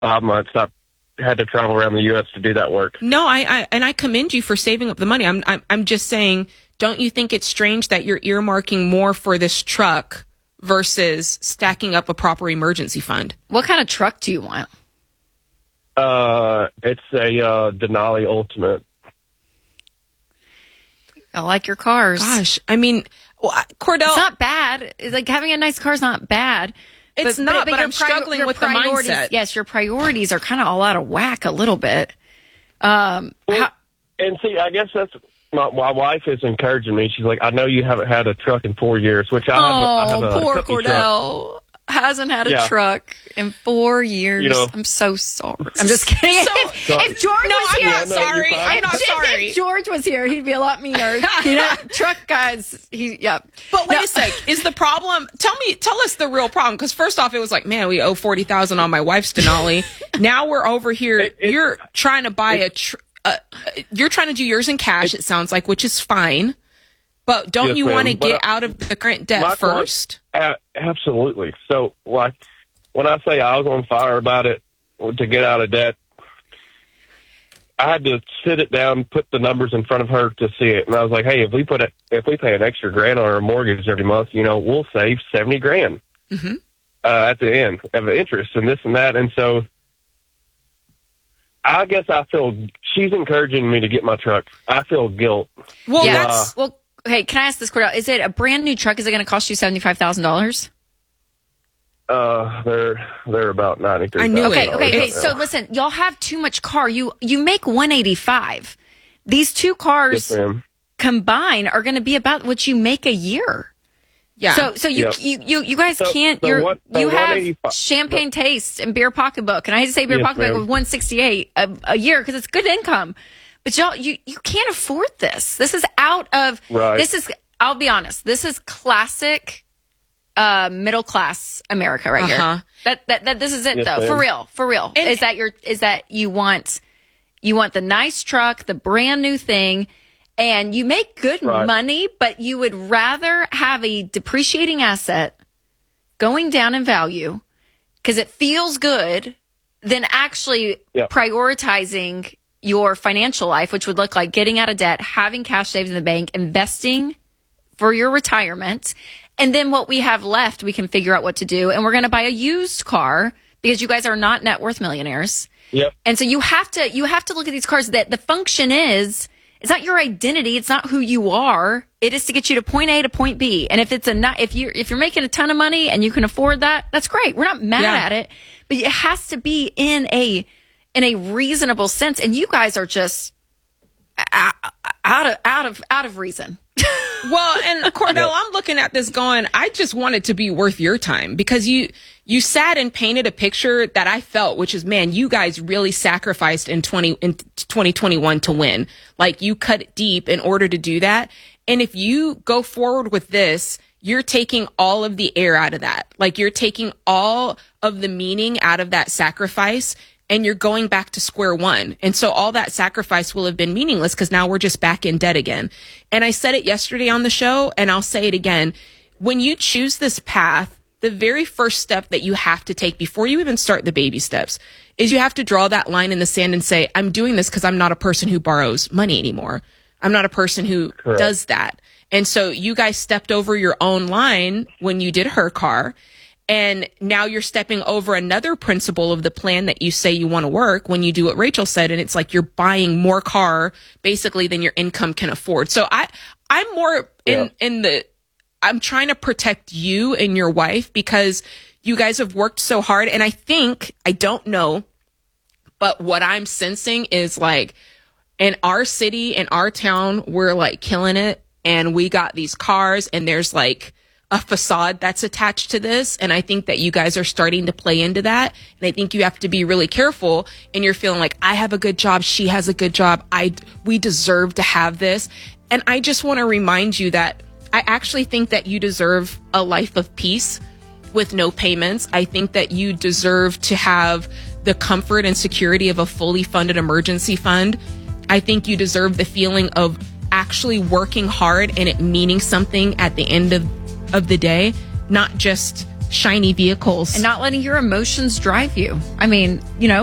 5 months, I had to travel around the U.S. to do that work. No, I commend you for saving up the money. I'm just saying, don't you think it's strange that you're earmarking more for this truck versus stacking up a proper emergency fund? What kind of truck do you want? It's a Denali Ultimate. I like your cars. Gosh, I mean, Cordell, it's not bad. Like, having a nice car is not bad. It's not, but I'm struggling with the mindset. Yes, your priorities are kind of all out of whack a little bit. And see, I guess that's my wife is encouraging me. She's like, I know you haven't had a truck in 4 years, which I have a poor cookie Cordell. Truck. Hasn't had a truck in 4 years. You know, I'm so sorry. I'm just kidding. If George was here, I'm sorry. I'm not sorry. If George was here, he'd be a lot meaner. Truck guys. But wait a sec. Is the problem? Tell us the real problem. Because first off, it was like, man, we owe $40,000 on my wife's Denali. Now we're over here. You're trying to buy you're trying to do yours in cash. It sounds like, which is fine. But don't you want to get out of the current debt first? Absolutely. So, like, when I say I was on fire about it to get out of debt, I had to sit it down, put the numbers in front of her to see it, and I was like, "Hey, if we pay an extra grand on our mortgage every month, we'll save $70,000 at the end of the interest and this and that." And so, I guess I feel she's encouraging me to get my truck. I feel guilt. Well, hey, can I ask this, Cordell? Is it a brand new truck? Is it going to cost you $75,000? They're about $93,000. I knew it. Okay. So listen, y'all have too much car. You make $185,000. These two cars combined are going to be about what you make a year. Yeah. So you guys can't. You have champagne taste and beer pocketbook, and I hate to say beer pocketbook with $168 a year because it's good income. But y'all, you can't afford this. This is out of, I'll be honest, this is classic middle class America right here. That this is it though. For real. And is that you want the nice truck, the brand new thing, and you make good money, but you would rather have a depreciating asset going down in value because it feels good than actually prioritizing your financial life, which would look like getting out of debt, having cash saved in the bank, investing for your retirement. And then what we have left, we can figure out what to do. And we're going to buy a used car because you guys are not net worth millionaires. Yep. And so you have to look at these cars that the function is, it's not your identity. It's not who you are. It is to get you to point A to point B. And if you're making a ton of money and you can afford that, that's great. We're not mad at it, but it has to be in a reasonable sense, and you guys are just out of reason. Well, and Cordell, I'm looking at this going, I just want it to be worth your time because you sat and painted a picture that I felt, which is, man, you guys really sacrificed in 2021 to win. Like, you cut it deep in order to do that. And if you go forward with this, you're taking all of the air out of that. Like, you're taking all of the meaning out of that sacrifice. And you're going back to square one. And so all that sacrifice will have been meaningless because now we're just back in debt again. And I said it yesterday on the show, and I'll say it again. When you choose this path, the very first step that you have to take before you even start the baby steps is you have to draw that line in the sand and say, I'm doing this because I'm not a person who borrows money anymore. I'm not a person who does that. And so you guys stepped over your own line when you did her car. And now you're stepping over another principle of the plan that you say you want to work when you do what Rachel said. And it's like you're buying more car basically than your income can afford. So I'm more I'm trying to protect you and your wife because you guys have worked so hard. And I don't know, but what I'm sensing is like in our city, in our town, we're like killing it. And we got these cars and there's like a facade that's attached to this. And I think that you guys are starting to play into that. And I think you have to be really careful. And you're feeling like, I have a good job. She has a good job. We deserve to have this. And I just want to remind you that I actually think that you deserve a life of peace with no payments. I think that you deserve to have the comfort and security of a fully funded emergency fund. I think you deserve the feeling of actually working hard and it meaning something at the end of the day, not just shiny vehicles. And not letting your emotions drive you. I mean,